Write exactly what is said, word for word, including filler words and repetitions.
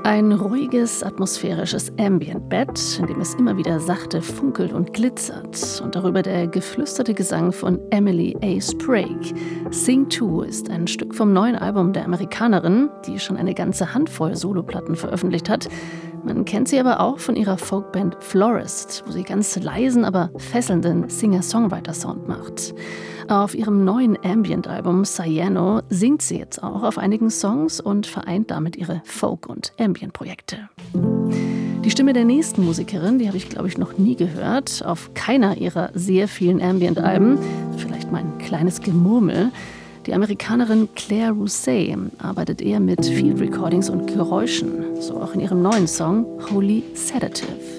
Ein ruhiges, atmosphärisches Ambient-Bett, in dem es immer wieder sachte funkelt und glitzert. Und darüber der geflüsterte Gesang von Emily A. Sprague. Sing Two ist ein Stück vom neuen Album der Amerikanerin, die schon eine ganze Handvoll Soloplatten veröffentlicht hat. Man kennt sie aber auch von ihrer Folkband Florist, wo sie ganz leisen, aber fesselnden Singer-Songwriter-Sound macht. Auf ihrem neuen Ambient-Album Cyano singt sie jetzt auch auf einigen Songs und vereint damit ihre Folk- und Ambient-Projekte. Die Stimme der nächsten Musikerin, die habe ich, glaube ich, noch nie gehört. Auf keiner ihrer sehr vielen Ambient-Alben. Vielleicht mal ein kleines Gemurmel. Die Amerikanerin Claire Rousay arbeitet eher mit Field Recordings und Geräuschen. So auch in ihrem neuen Song Holy Sedative.